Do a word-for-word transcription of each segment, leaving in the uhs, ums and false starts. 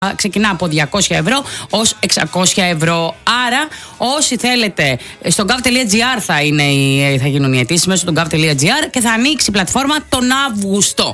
ξεκινά από διακόσια ευρώ ως εξακόσια ευρώ. Άρα, όσοι θέλετε, στο gov.gr θα, είναι, θα γίνουν οι αιτήσεις μέσω του gov.gr και θα ανοίξει η πλατφόρμα τον Αύγουστο.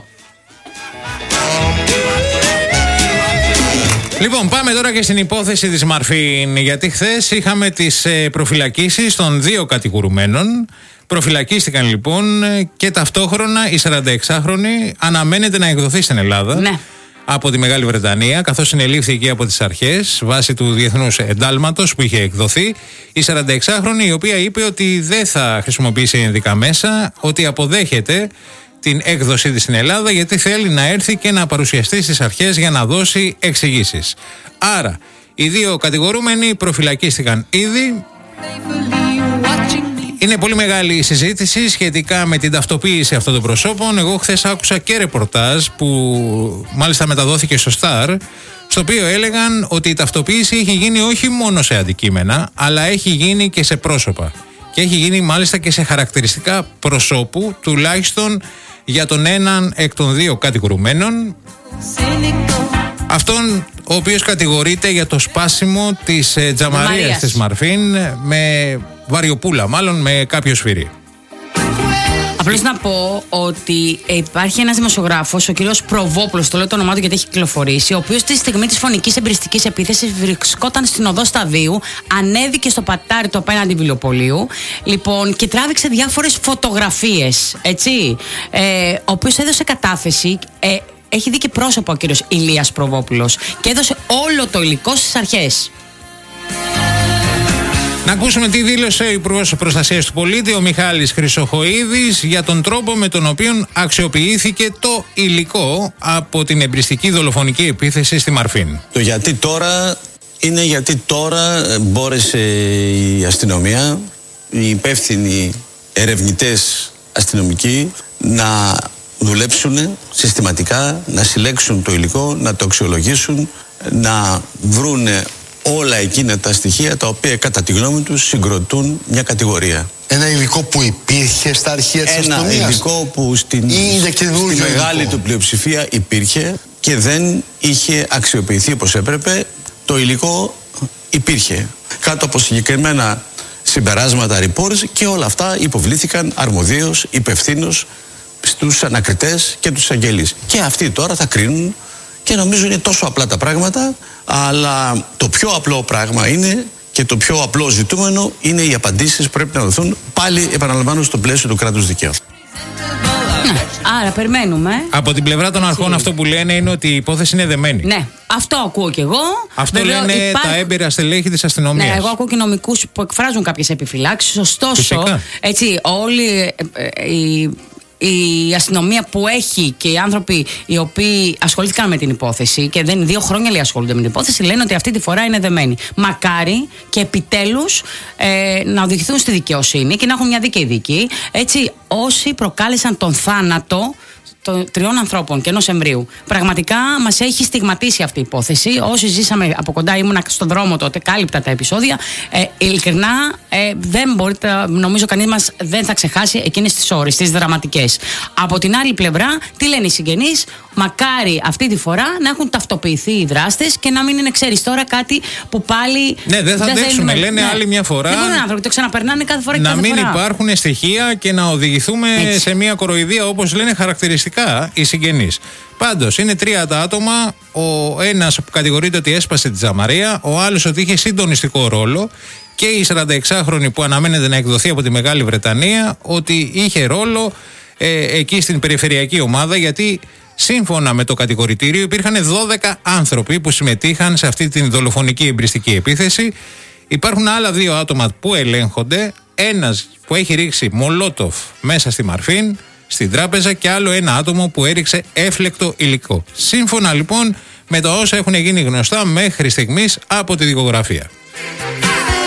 Λοιπόν, πάμε τώρα και στην υπόθεση της Μαρφίν, γιατί χθες είχαμε τις ε, προφυλακίσεις των δύο κατηγορουμένων. Προφυλακίστηκαν λοιπόν και ταυτόχρονα η σαρανταεξάχρονη αναμένεται να εκδοθεί στην Ελλάδα. Ναι. Από τη Μεγάλη Βρετανία, καθώς συνελήφθη εκεί από τις αρχές βάσει του διεθνούς εντάλματος που είχε εκδοθεί. Η σαρανταεξάχρονη, η οποία είπε ότι δεν θα χρησιμοποιήσει ενδικά μέσα, ότι αποδέχεται την έκδοσή της στην Ελλάδα γιατί θέλει να έρθει και να παρουσιαστεί στις αρχές για να δώσει εξηγήσεις. Άρα, οι δύο κατηγορούμενοι προφυλακίστηκαν ήδη. Είναι πολύ μεγάλη η συζήτηση σχετικά με την ταυτοποίηση αυτών των προσώπων. Εγώ χθες άκουσα και ρεπορτάζ που μάλιστα μεταδόθηκε στο Star, στο οποίο έλεγαν ότι η ταυτοποίηση έχει γίνει όχι μόνο σε αντικείμενα, αλλά έχει γίνει και σε πρόσωπα. Και έχει γίνει μάλιστα και σε χαρακτηριστικά προσώπου, τουλάχιστον για τον έναν εκ των δύο κατηγορουμένων. Αυτόν ο οποίος κατηγορείται για το σπάσιμο της ε, τζαμαρίας της Μαρφίν με βαριοπούλα, μάλλον με κάποιο σφυρί. Απλώς να πω ότι υπάρχει ένας δημοσιογράφος, ο κύριος Προβόπουλος, το λέω το όνομά του γιατί έχει κυκλοφορήσει, ο οποίος τη στιγμή της φωνικής εμπριστικής επίθεσης βρισκόταν στην οδό Σταδίου, ανέβηκε στο πατάρι του απέναντι βιβλιοπωλείου, λοιπόν, και τράβηξε διάφορες φωτογραφίες, έτσι, ε, ο οποίος έδωσε κατάθεση. Ε, Έχει δει και πρόσωπο ο κύριος Ηλίας Προβόπουλος και έδωσε όλο το υλικό στις αρχές. Να ακούσουμε τι δήλωσε ο Υπουργός Προστασίας του Πολίτη, ο Μιχάλης Χρυσοχοΐδης, για τον τρόπο με τον οποίο αξιοποιήθηκε το υλικό από την εμπριστική δολοφονική επίθεση στη Μαρφίν. Το γιατί τώρα είναι γιατί τώρα μπόρεσε η αστυνομία, οι υπεύθυνοι ερευνητές αστυνομικοί να δουλέψουν συστηματικά, να συλλέξουν το υλικό, να το αξιολογήσουν, να βρούνε όλα εκείνα τα στοιχεία τα οποία κατά τη γνώμη τους συγκροτούν μια κατηγορία. Ένα υλικό που υπήρχε στα αρχεία της αστυνομίας. Ένα υλικό που στην, στη μεγάλη υλικό του πλειοψηφία υπήρχε και δεν είχε αξιοποιηθεί όπως έπρεπε. Το υλικό υπήρχε κάτω από συγκεκριμένα συμπεράσματα, reports, και όλα αυτά υποβλήθηκαν αρμοδίως, υπευθύνως στους ανακριτές και τους αγγελείς. Και αυτοί τώρα θα κρίνουν και νομίζω είναι τόσο απλά τα πράγματα, αλλά το πιο απλό πράγμα είναι και το πιο απλό ζητούμενο είναι οι απαντήσεις που πρέπει να δοθούν, πάλι επαναλαμβάνω, στο πλαίσιο του κράτους δικαίου. Ναι, άρα περιμένουμε. Από την πλευρά των αρχών αυτό που λένε είναι ότι η υπόθεση είναι δεμένη. Ναι, αυτό ακούω κι εγώ. Αυτό Βέβαια, λένε υπάρχει... τα έμπειρα στελέχη της αστυνομίας. Ναι, εγώ ακούω και νομικούς που εκφράζουν κάποιες επιφυλάξεις. Ωστόσο, φυσικά, έτσι, όλοι ε, οι... η αστυνομία που έχει και οι άνθρωποι οι οποίοι ασχολήθηκαν με την υπόθεση και δεν δύο χρόνια λέει ασχολούνται με την υπόθεση, λένε ότι αυτή τη φορά είναι δεμένοι. Μακάρι και επιτέλους ε, να οδηγηθούν στη δικαιοσύνη και να έχουν μια δίκαιη δίκη. Έτσι, όσοι προκάλεσαν τον θάνατο των τριών ανθρώπων και ενός εμβρίου. Πραγματικά μας έχει στιγματίσει αυτή η υπόθεση. Όσοι ζήσαμε από κοντά, ήμουνα στον δρόμο τότε, κάλυπτα τα επεισόδια. Ε, ειλικρινά, ε, δεν μπορείτε, νομίζω κανείς μας δεν θα ξεχάσει εκείνες τις ώρες, τις δραματικές. Από την άλλη πλευρά, τι λένε οι συγγενείς, μακάρι αυτή τη φορά να έχουν ταυτοποιηθεί οι δράστες και να μην είναι, ξέρεις τώρα, κάτι που πάλι. Ναι, δεν θα αντέξουμε, λένε ναι. άλλη μια φορά. Δεν μπορούν άνθρωποι, το ξαναπερνάνε κάθε φορά και να κάθε μην φορά. Υπάρχουν στοιχεία και να οδηγηθούμε έτσι σε μια κοροϊδία, όπως λένε χαρακτηριστικά οι συγγενείς. Πάντως, είναι τρία τα άτομα. Ο ένας που κατηγορείται ότι έσπασε τη τζαμαρία, ο άλλος ότι είχε συντονιστικό ρόλο, και η σαρανταεξάχρονη που αναμένεται να εκδοθεί από τη Μεγάλη Βρετανία ότι είχε ρόλο ε, εκεί στην περιφερειακή ομάδα, γιατί σύμφωνα με το κατηγορητήριο υπήρχαν δώδεκα άνθρωποι που συμμετείχαν σε αυτή την δολοφονική εμπριστική επίθεση. Υπάρχουν άλλα δύο άτομα που ελέγχονται, ένας που έχει ρίξει μολότοφ μέσα στη Μαρφίν, στην τράπεζα, και άλλο ένα άτομο που έριξε έφλεκτο υλικό. Σύμφωνα λοιπόν με τα όσα έχουν γίνει γνωστά μέχρι στιγμής από τη δικογραφία. Και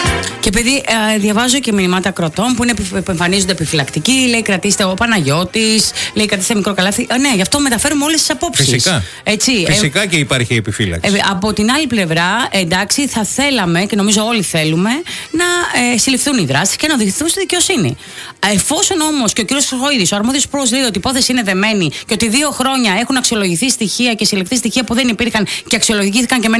επειδή ε, διαβάζω και μηνύματα ακροτών που, είναι, που εμφανίζονται επιφυλακτικοί, λέει κρατήστε ο Παναγιώτης, λέει κρατήστε μικρό καλάθι. Ε, ναι, γι' αυτό μεταφέρουμε όλες τις απόψεις. Φυσικά. Έτσι, Φυσικά ε, και υπάρχει επιφύλαξη. Ε, από την άλλη πλευρά, εντάξει, θα θέλαμε και νομίζω όλοι θέλουμε να ε, συλληφθούν οι δράσεις και να οδηγηθούν στη δικαιοσύνη. Εφόσον όμως και ο κ. Χρυσοχοΐδης, ο αρμόδιος υπουργός, λέει ότι η υπόθεση είναι δεμένη και ότι δύο χρόνια έχουν αξιολογηθεί στοιχεία και συλληφθεί στοιχεία που δεν υπήρχαν και αξιολογήθηκαν και